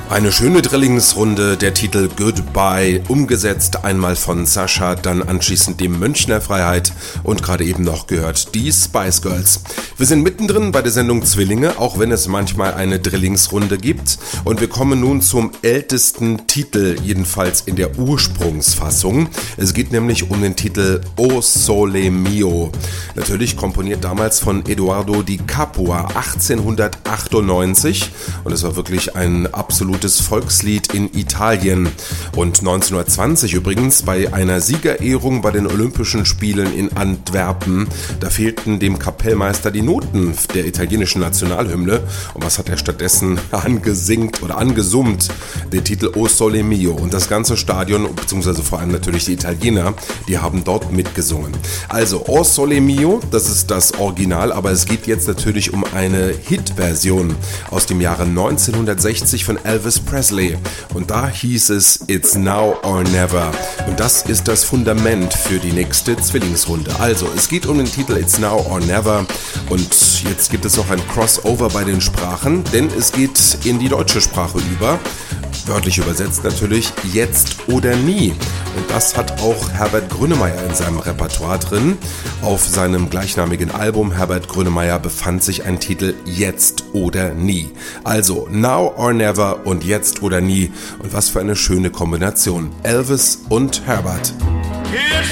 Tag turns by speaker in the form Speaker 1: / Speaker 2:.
Speaker 1: Eine schöne Drillingsrunde, der Titel Goodbye, umgesetzt einmal von Sascha, dann anschließend dem Münchner Freiheit und gerade eben noch gehört die Spice Girls. Wir sind mittendrin bei der Sendung Zwillinge, auch wenn es manchmal eine Drillingsrunde gibt, und wir kommen nun zum ältesten Titel, jedenfalls in der Ursprungsfassung. Es geht nämlich um den Titel O Sole Mio. Natürlich komponiert damals von Edoardo Di Capua 1898, und es war wirklich ein absolutes Volkslied in Italien. Und 1920 übrigens bei einer Siegerehrung bei den Olympischen Spielen in Antwerpen, da fehlten dem Kapellmeister die Noten der italienischen Nationalhymne. Und was hat er stattdessen angesummt? Den Titel O Sole Mio. Und das ganze Stadion, beziehungsweise vor allem natürlich die Italiener, die haben dort mitgesungen. Also O Sole Mio, das ist das Original, aber es geht jetzt natürlich um eine Hitversion aus dem Jahre 1960 von Elvis Presley. Und da hieß es It's Now or Never. Und das ist das Fundament für die nächste Zwillingsrunde. Also, es geht um den Titel It's Now or Never. Und jetzt gibt es noch ein Crossover bei den Sprachen, denn es geht in die deutsche Sprache über. Wörtlich übersetzt natürlich Jetzt oder Nie. Und das hat auch Herbert Grönemeyer in seinem Repertoire drin. Auf seinem gleichnamigen Album Herbert Grönemeyer befand sich ein Titel Jetzt oder Nie. Also Now or Never und Jetzt oder Nie. Und was für eine schöne Kombination. Elvis und Herbert.